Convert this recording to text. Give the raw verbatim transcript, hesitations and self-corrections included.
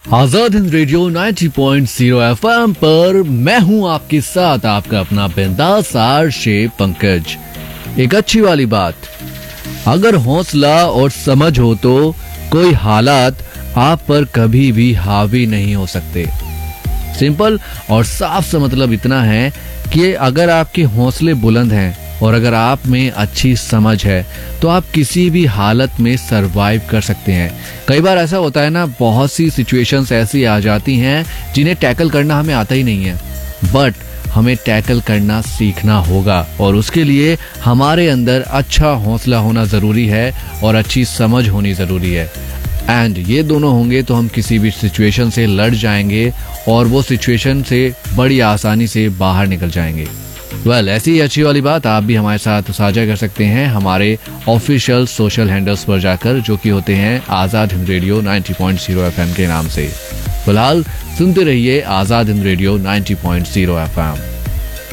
Azad Hind radio नब्बे point शून्य FM पर मैं हूं आपके साथ, आपका अपना बिंदास आरजे पंकज। एक अच्छी वाली बात, अगर हौसला और समझ हो तो कोई हालात आप पर कभी भी हावी नहीं हो सकते। सिंपल और साफ सा मतलब इतना है कि अगर आपके हौसले बुलंद हैं और अगर आप में अच्छी समझ है तो आप किसी भी हालत में सरवाइव कर सकते हैं। कई बार ऐसा होता है ना, बहुत सी सिचुएशंस ऐसी आ जाती हैं जिन्हें टैकल करना हमें आता ही नहीं है, बट हमें टैकल करना सीखना होगा और उसके लिए हमारे अंदर अच्छा हौसला होना जरूरी है और अच्छी समझ होनी जरूरी है। एंड ये दोनों होंगे तो हम किसी भी सिचुएशन से लड़ जाएंगे और वो सिचुएशन से बड़ी आसानी से बाहर निकल जाएंगे। वेल well, ऐसी ही अच्छी वाली बात आप भी हमारे साथ साझा कर सकते हैं हमारे ऑफिशियल सोशल हैंडल्स पर जाकर, जो कि होते हैं आजाद हिंद रेडियो नब्बे पॉइंट शून्य एफएम के नाम से। फिलहाल सुनते रहिए आजाद हिंद रेडियो नब्बे पॉइंट शून्य एफएम।